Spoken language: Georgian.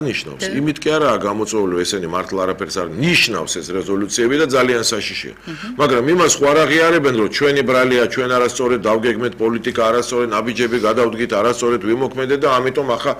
ნიშნავს. იმით კი არაა გამოწვეული ესენი მართლა არაფერს არ ნიშნავს ეს რეზოლუციები და ძალიან საშიშია. მაგრამ იმას ხო არ აღიარებენ, რომ ჩვენი ბრალია, ჩვენ არასწორად დავგეგმეთ პოლიტიკა, არასწორად ნაბიჯები გადავდგით, არასწორად ვიმოქმედეთ და ამიტომ ახლა